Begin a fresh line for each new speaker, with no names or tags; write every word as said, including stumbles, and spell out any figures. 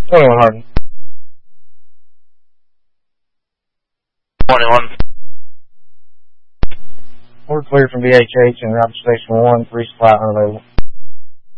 twenty-one Hardin.
twenty-one.
We're clear from B H H and route to Station one, three supply unavailable.